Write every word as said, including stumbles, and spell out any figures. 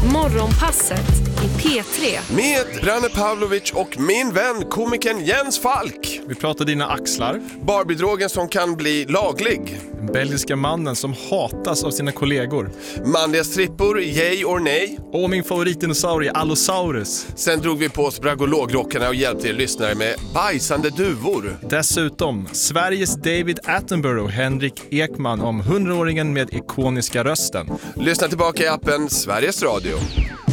Morgonpasset i P tre. Med Branne Pavlovic och min vän komikern Jens Falk. Vi pratar dina axlar. Barbie-drogen som kan bli laglig. Den belgiska mannen som hatas av sina kollegor. Manliga strippor, yay or nej. Och min favoritdinosaurie, Allosaurus. Sen drog vi på oss bragologrockarna och hjälpte er lyssnare med bajsande duvor. Dessutom Sveriges David Attenborough, Henrik Ekman om hundraåringen med ikoniska rösten. Lyssna tillbaka i appen Sveriges Radio.